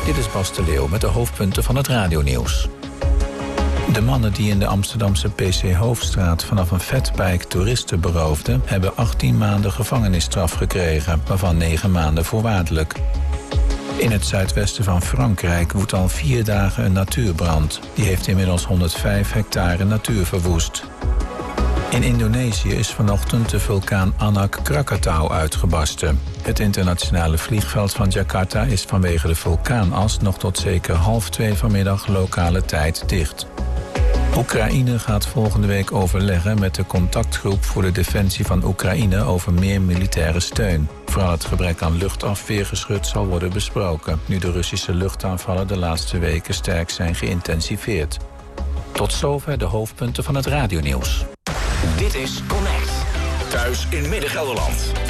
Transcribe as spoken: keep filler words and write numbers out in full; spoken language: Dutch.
Dit is Bas de Leeuw met de hoofdpunten van het radionieuws. De mannen die in de Amsterdamse P C Hoofdstraat vanaf een fatbike toeristen beroofden, hebben achttien maanden gevangenisstraf gekregen, waarvan negen maanden voorwaardelijk. In het zuidwesten van Frankrijk woedt al vier dagen een natuurbrand. Die heeft inmiddels honderdvijf hectare natuur verwoest. In Indonesië is vanochtend de vulkaan Anak Krakatau uitgebarsten. Het internationale vliegveld van Jakarta is vanwege de vulkaanas nog tot zeker half twee vanmiddag lokale tijd dicht. Oekraïne gaat volgende week overleggen met de contactgroep voor de defensie van Oekraïne over meer militaire steun. Vooral het gebrek aan luchtafweergeschut zal worden besproken, nu de Russische luchtaanvallen de laatste weken sterk zijn geïntensiveerd. Tot zover de hoofdpunten van het radionieuws. Dit is Connect. Thuis in Midden-Gelderland.